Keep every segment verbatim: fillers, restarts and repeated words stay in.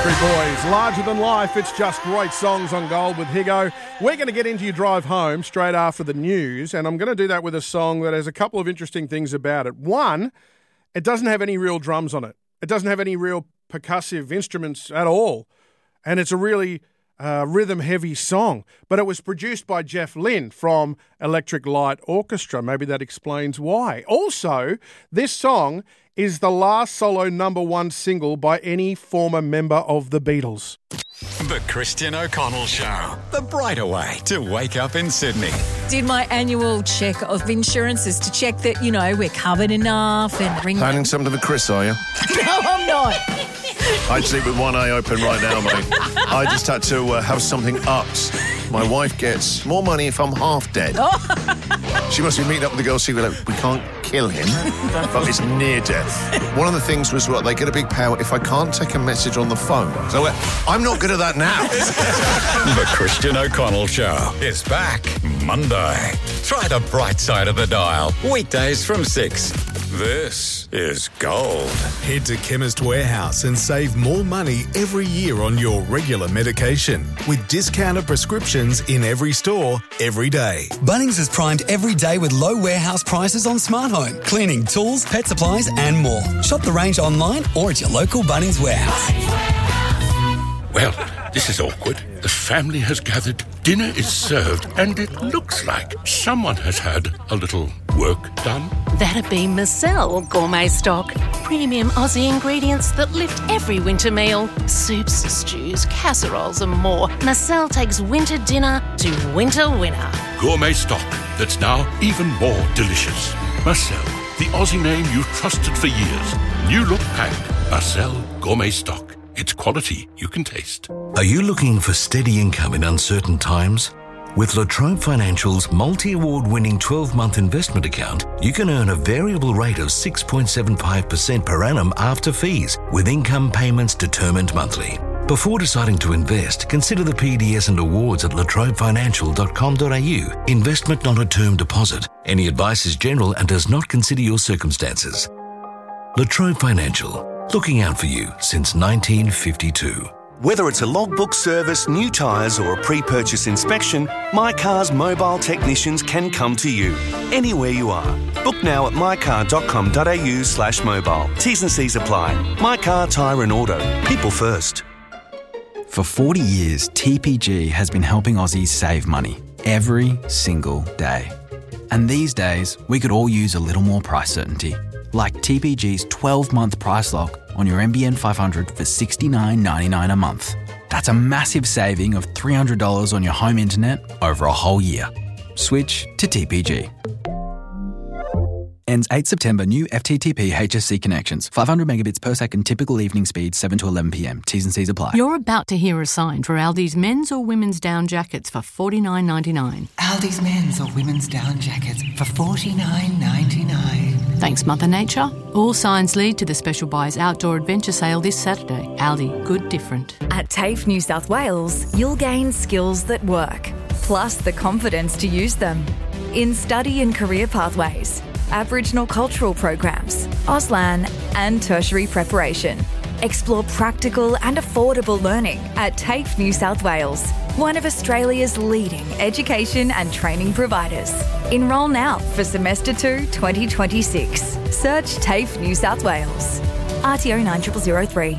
Backstreet Boys, Larger Than Life. It's just great songs on Gold with Higo. We're going to get into your drive home straight after the news, and I'm going to do that with a song that has a couple of interesting things about it. One, it doesn't have any real drums on it. It doesn't have any real percussive instruments at all, and it's a really uh, rhythm-heavy song. But it was produced by Jeff Lynne from Electric Light Orchestra. Maybe that explains why. Also, this song is the last solo number one single by any former member of the Beatles. The Christian O'Connell Show. The brighter way to wake up in Sydney. Did my annual check of insurances to check that, you know, we're covered enough and ring... Planning something for Chris, are you? No, I'm not. I'd sleep with one eye open right now, mate. I just had to uh, have something upped. My wife gets more money if I'm half dead. Oh. She must be meeting up with the girl secret. Like, we can't kill him, but it's near death. One of the things was, what, they get a big payout if I can't take a message on the phone. So uh, I'm not good at that now. The Christian O'Connell Show is back Monday. Try the bright side of the dial. Weekdays from six. This is Gold. Head to Chemist Warehouse and save more money every year on your regular medication with discounted prescriptions in every store, every day. Bunnings is primed every day with low warehouse prices on smart home, cleaning, tools, pet supplies and more. Shop the range online or at your local Bunnings warehouse. Well, this is awkward. The family has gathered, dinner is served, and it looks like someone has had a little work done. That'd be Marcel Gourmet Stock. Premium Aussie ingredients that lift every winter meal. Soups, stews, casseroles and more. Marcel takes winter dinner to winter winner. Gourmet Stock that's now even more delicious. Marcel, the Aussie name you've trusted for years. New look packed. Marcel Gourmet Stock. It's quality you can taste. Are you looking for steady income in uncertain times? With La Trobe Financial's multi-award winning twelve-month investment account, you can earn a variable rate of six point seven five percent per annum after fees, with income payments determined monthly. Before deciding to invest, consider the P D S and awards at la trobe financial dot com dot a u. Investment not a term deposit. Any advice is general and does not consider your circumstances. La Trobe Financial. Looking out for you since nineteen fifty-two. Whether it's a logbook service, new tyres or a pre-purchase inspection, My Car's mobile technicians can come to you, anywhere you are. Book now at my car dot com dot a u slash mobile. T's and C's apply. My Car, Tyre and Auto. People first. For forty years, T P G has been helping Aussies save money every single day. And these days, we could all use a little more price certainty. Like T P G's twelve-month price lock on your N B N five hundred for sixty-nine ninety-nine a month. That's a massive saving of three hundred dollars on your home internet over a whole year. Switch to T P G. Ends eighth September. New F T T P H S C connections. five hundred megabits per second. Typical evening speed seven to eleven p m. T's and C's apply. You're about to hear a sign for Aldi's men's or women's down jackets for forty-nine ninety-nine. Aldi's men's or women's down jackets for forty-nine ninety-nine. Thanks, Mother Nature. All signs lead to the Special Buys Outdoor Adventure Sale this Saturday. Aldi, good different. At TAFE New South Wales, you'll gain skills that work, plus the confidence to use them. In study and career pathways, Aboriginal cultural programs, Auslan and tertiary preparation. Explore practical and affordable learning at TAFE New South Wales, one of Australia's leading education and training providers. Enrol now for semester two twenty twenty-six. Search TAFE New South Wales. R T O nine zero zero zero three.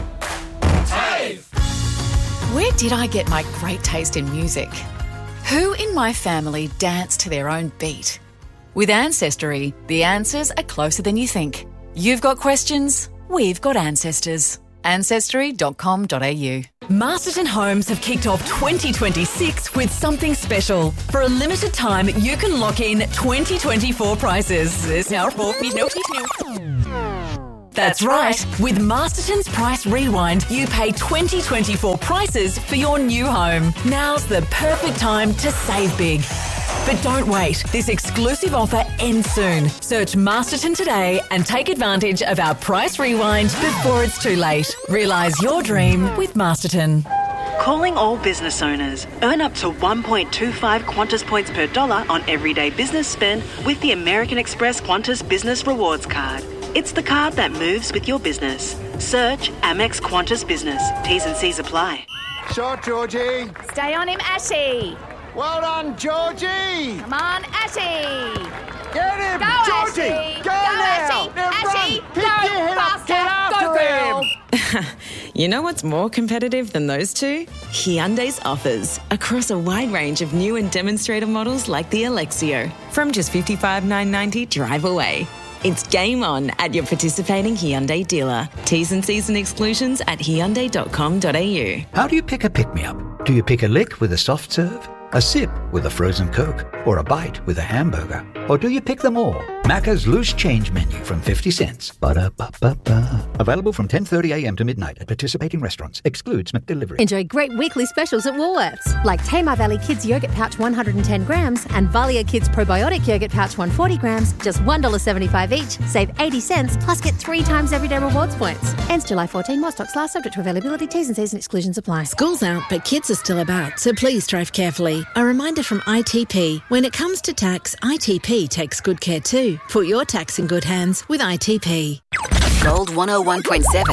Where did I get my great taste in music? Who in my family dance to their own beat? With Ancestry, the answers are closer than you think. You've got questions, we've got ancestors. ancestry dot com dot a u. Masterton Homes have kicked off twenty twenty-six with something special. For a limited time, you can lock in twenty twenty-four prices. There's now four feet no That's right. With Masterton's Price Rewind, you pay twenty twenty-four prices for your new home. Now's the perfect time to save big. But don't wait. This exclusive offer ends soon. Search Masterton today and take advantage of our Price Rewind before it's too late. Realise your dream with Masterton. Calling all business owners. Earn up to one point two five Qantas points per dollar on everyday business spend with the American Express Qantas Business Rewards Card. It's the card that moves with your business. Search Amex Qantas Business. T's and C's apply. Shot, Georgie. Stay on him, Ashy. Well done, Georgie. Come on, Ashy. Get him, Go, Georgie. Ashy. Go, Go, now. Ashy. Now Ashy. run. Go, Pick your head up. faster. Get after Go, girl. him. You know what's more competitive than those two? Hyundai's offers across a wide range of new and demonstrator models like the Alexio from just fifty-five thousand nine hundred ninety dollars drive away. It's game on at your participating Hyundai dealer. T's and C's and exclusions at hyundai dot com dot a u. How do you pick a pick-me-up? Do you pick a lick with a soft serve? A sip with a frozen Coke? Or a bite with a hamburger? Or do you pick them all? Macca's Loose Change Menu from fifty cents. Ba-da-ba-ba-ba. Available from ten thirty a.m. to midnight at participating restaurants. Excludes McDelivery. Enjoy great weekly specials at Woolworths, like Tamar Valley Kids Yogurt Pouch one hundred ten grams and Valia Kids Probiotic Yogurt Pouch one hundred forty grams, just one dollar seventy-five each. Save eighty cents, plus get three times everyday rewards points. Ends July fourteenth. More stocks last, subject to availability. T's and C's and exclusions apply. School's out, but kids are still about, so please drive carefully. A reminder from I T P. When it comes to tax, I T P takes good care too. Put your tax in good hands with I T P. Gold one oh one point seven.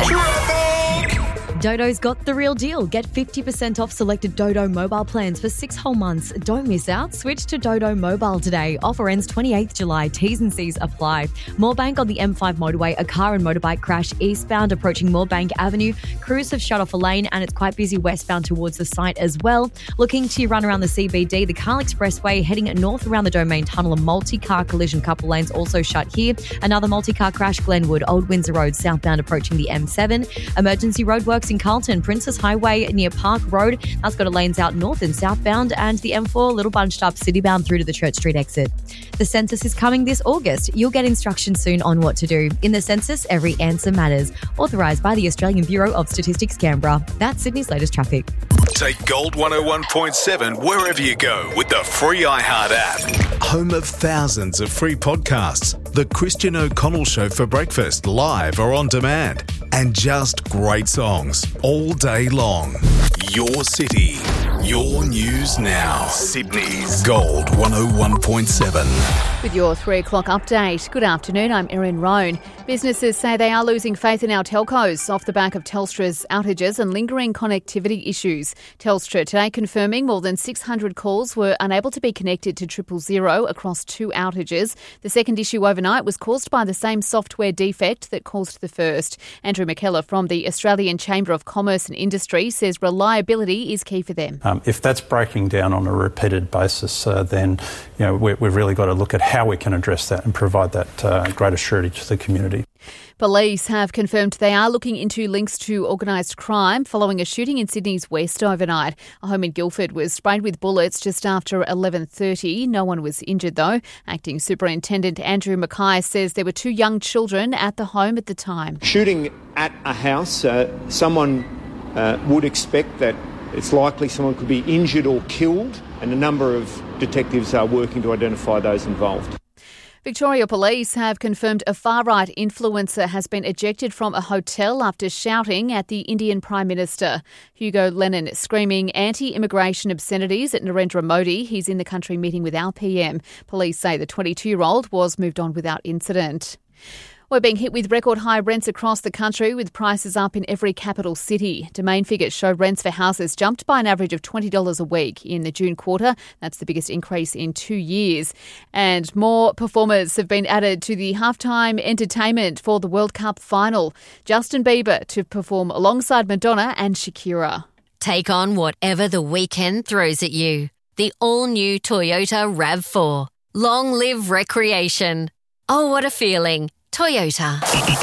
Dodo's got the real deal. Get fifty percent off selected Dodo mobile plans for six whole months. Don't miss out. Switch to Dodo Mobile today. Offer ends twenty-eighth of July. T's and C's apply. Moorebank on the M five motorway. A car and motorbike crash eastbound approaching Moorebank Avenue. Crews have shut off a lane and it's quite busy westbound towards the site as well. Looking to run around the C B D, the Carl Expressway heading north around the Domain Tunnel. A multi-car collision, couple lanes also shut here. Another multi-car crash, Glenwood, Old Windsor Road, southbound approaching the M seven. Emergency roadworks in Carlton, Princess Highway near Park Road. That's got a lanes out north and southbound, and the M four a little bunched up citybound through to the Church Street exit. The census is coming this August. You'll get instructions soon on what to do. In the census, every answer matters. Authorised by the Australian Bureau of Statistics, Canberra. That's Sydney's latest traffic. Take Gold one oh one point seven wherever you go with the free iHeart app. Home of thousands of free podcasts. The Christian O'Connell Show for breakfast, live or on demand. And just great songs all day long. Your city, your news now. Sydney's Gold one oh one point seven. With your three o'clock update. Good afternoon, I'm Erin Roan. Businesses say they are losing faith in our telcos off the back of Telstra's outages and lingering connectivity issues. Telstra today confirming more than six hundred calls were unable to be connected to triple zero across two outages. The second issue overnight was caused by the same software defect that caused the first. Andrew McKellar from the Australian Chamber of Commerce and Industry says reliability is key for them. Um, if that's breaking down on a repeated basis, uh, then you know we, we've really got to look at how we can address that and provide that uh, greater surety to the community. Police have confirmed they are looking into links to organised crime following a shooting in Sydney's west overnight. A home in Guildford was sprayed with bullets just after eleven thirty. No one was injured though. Acting Superintendent Andrew Mackay says there were two young children at the home at the time. Shooting at a house, uh, someone uh, would expect that it's likely someone could be injured or killed, and a number of detectives are working to identify those involved. Victoria Police have confirmed a far-right influencer has been ejected from a hotel after shouting at the Indian Prime Minister. Hugo Lennon screaming anti-immigration obscenities at Narendra Modi. He's in the country meeting with our P M. Police say the twenty-two-year-old was moved on without incident. We're being hit with record high rents across the country, with prices up in every capital city. Domain figures show rents for houses jumped by an average of twenty dollars a week in the June quarter. That's the biggest increase in two years. And more performers have been added to the halftime entertainment for the World Cup final. Justin Bieber to perform alongside Madonna and Shakira. Take on whatever the weekend throws at you. The all-new Toyota RAV four. Long live recreation. Oh, what a feeling. Toyota.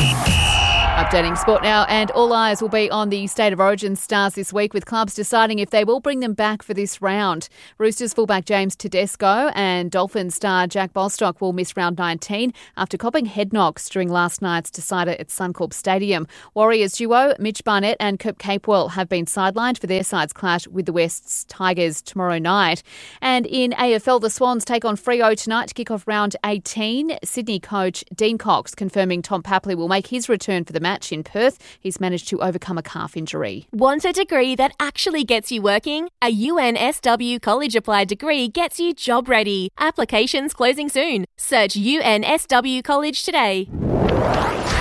Updating sport now, and all eyes will be on the State of Origin stars this week, with clubs deciding if they will bring them back for this round. Roosters fullback James Tedesco and Dolphins star Jack Bostock will miss round nineteen after copping head knocks during last night's decider at Suncorp Stadium. Warriors duo Mitch Barnett and Kurt Capewell have been sidelined for their side's clash with the West's Tigers tomorrow night. And in A F L, the Swans take on Freo tonight to kick off round eighteen. Sydney coach Dean Cox confirming Tom Papley will make his return for the match in Perth. He's managed to overcome a calf injury. Want a degree that actually gets you working? A U N S W college applied degree gets you job ready. Applications closing soon. Search U N S W College today.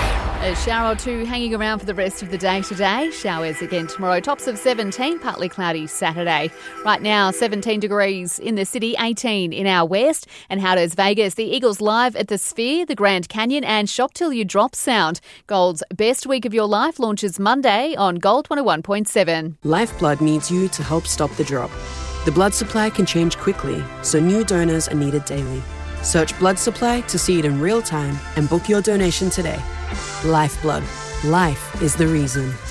A shower or two hanging around for the rest of the day today. Showers again tomorrow. Tops of seventeen, partly cloudy Saturday. Right now, seventeen degrees in the city, eighteen in our west. And how does Vegas? The Eagles live at the Sphere, the Grand Canyon and Shock Till You Drop sound. Gold's Best Week of Your Life launches Monday on Gold one oh one point seven. Lifeblood needs you to help stop the drop. The blood supply can change quickly, so new donors are needed daily. Search blood supply to see it in real time and book your donation today. Lifeblood. Life is the reason.